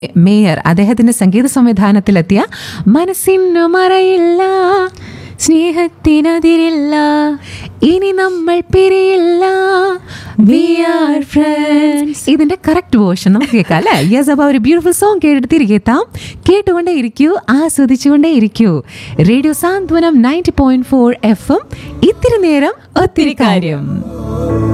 Mayor അദ്ദേഹത്തിന്റെ സംഗീത സംവിധാനത്തിലെത്തിയ മനസ്സിനു മറയില്ല, സ്നേഹത്തിനതിരില്ല, ഇനി നമ്മൾ പിരിയില്ല, we are friends. ഇതിന്റെ കറക്റ്റ് വേർഷൻ നമുക്ക് കേൾക്കാം അല്ലേ? യെസ്, അപ്പോൾ ഒരു ബ്യൂട്ടിഫുൾ സോങ് കേട്ടിട്ട് തിരികെ എത്താം. കേട്ടുകൊണ്ടേ ഇരിക്കൂ, ആസ്വദിച്ചുകൊണ്ടേ ഇരിക്കൂ. റേഡിയോ സാന്ത്വനം 90.4 FM. ഇത്തിരി നേരം ഒത്തിരി കാര്യം.